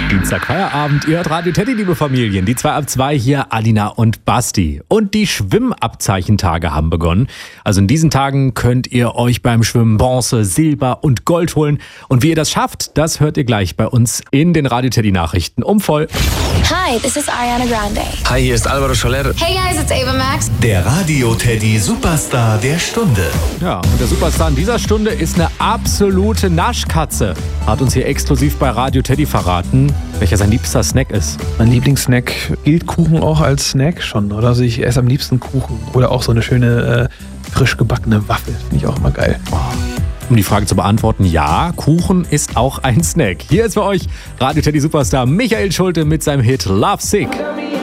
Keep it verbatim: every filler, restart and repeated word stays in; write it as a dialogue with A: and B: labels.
A: Dienstag Feierabend. Ihr hört Radio Teddy, liebe Familien. Die zwei ab zwei hier, Alina und Basti. Und die Schwimmabzeichentage haben begonnen. Also in diesen Tagen könnt ihr euch beim Schwimmen Bronze, Silber und Gold holen. Und wie ihr das schafft, das hört ihr gleich bei uns in den Radio Teddy Nachrichten um voll.
B: Hi, this is Ariana Grande.
C: Hi, hier ist Alvaro Soler.
B: Hey guys, it's Ava Max.
D: Der Radio Teddy Superstar der Stunde.
A: Ja, und der Superstar in dieser Stunde ist eine absolute Naschkatze. Hat uns hier exklusiv bei Radio Teddy verraten, welcher sein liebster Snack ist.
E: Mein Lieblingssnack, gilt Kuchen auch als Snack schon, oder? Also ich esse am liebsten Kuchen oder auch so eine schöne äh, frisch gebackene Waffel, finde ich auch immer geil.
A: Um die Frage zu beantworten, ja, Kuchen ist auch ein Snack. Hier ist für euch Radio Teddy Superstar Michael Schulte mit seinem Hit Love Sick.